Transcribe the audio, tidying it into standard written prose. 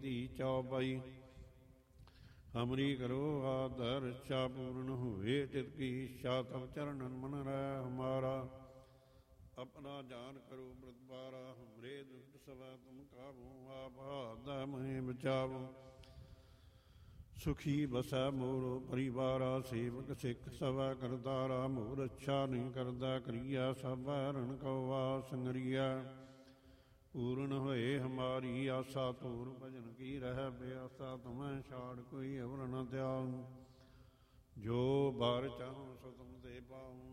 ਰੀਤੀ ਚੌਪਈ। ਹਮਰੀ ਕਰੋ ਆਦਰ ਇੱਛਾ ਪੂਰਨ ਹੋਏ, ਤਿਤ ਕੀ ਇੱਛਾ ਤਬ ਚਰਨਨ ਮਨ ਰਹਿ ਹਮਾਰਾ। ਆਪਣਾ ਜਾਨ ਕਰੋ ਪ੍ਰਤਪਾਰਾ, ਹਮਰੇ ਦੁਸ਼ਟ ਸਵੈ ਤੁਮ ਕਾਬੂ, ਆਪ ਹਾਥ ਮਹਿ ਬਚਾਵੋ। ਸੁਖੀ ਬਸੈ ਮੋਰ ਪਰਿਵਾਰਾ, ਸੇਵਕ ਸਿੱਖ ਸਵੈ ਕਰਤਾਰਾ। ਮੋਰ ਅੱਛਾ ਨਹੀਂ ਕਰਦਾ ਕਰੀਆ, ਸਭ ਹਰਨ ਕਉਆ ਸੰਗਰੀਆ। ਪੂਰਨ ਹੋਏ ਹਮਾਰੀ ਆਸਾ, ਤੋਰ ਭਜਨ ਕੀ ਰਹਿ ਬਿਆਸਾ। ਤੁਮੈ ਛਾੜ ਕੋਈ ਅਵਰ ਨ ਧਿਆਉ, ਜੋ ਬਾਰ ਚਾਹੋ ਸੋ ਤੁਮ ਤੇ ਪਾਉ।